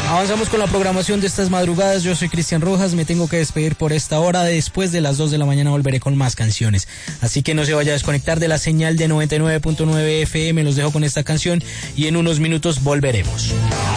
Avanzamos con la programación de estas madrugadas. Yo soy Cristian Rojas, me tengo que despedir por esta hora. Después de las 2 de la mañana volveré con más canciones. Así que no se vaya a desconectar de la señal de 99.9 FM. Los dejo con esta canción y en unos minutos volveremos.